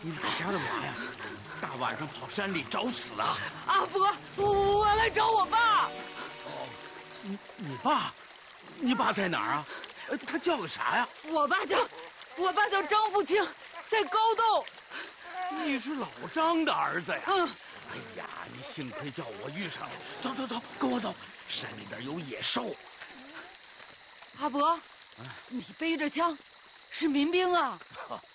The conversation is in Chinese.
你哪家的娃呀？大晚上跑山里找死啊！ 阿伯，我来找我爸。 哦，你爸？你爸在哪儿啊？他叫个啥呀？ 我爸叫张富清，在高洞。 你是老张的儿子呀？ 嗯。 哎呀，你幸亏叫我遇上了。走走走，跟我走，山里边有野兽。 阿伯，你背着枪，是民兵啊？